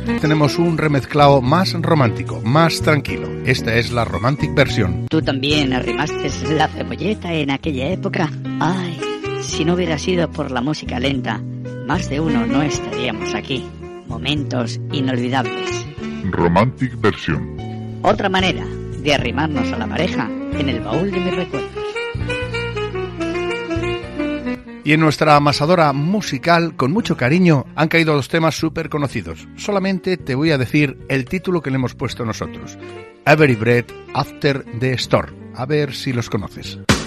tenemos un remezclado más romántico, más tranquilo. Esta es la romantic versión. ¿Tú también arrimaste la cebolleta en aquella época? Ay, si no hubiera sido por la música lenta, más de uno no estaríamos aquí. Momentos inolvidables. Romantic versión. Otra manera de arrimarnos a la pareja en el baúl de mis recuerdos. Y en nuestra amasadora musical, con mucho cariño, han caído dos temas súper conocidos. Solamente te voy a decir el título que le hemos puesto nosotros. Every Breath After the Storm. A ver si los conoces.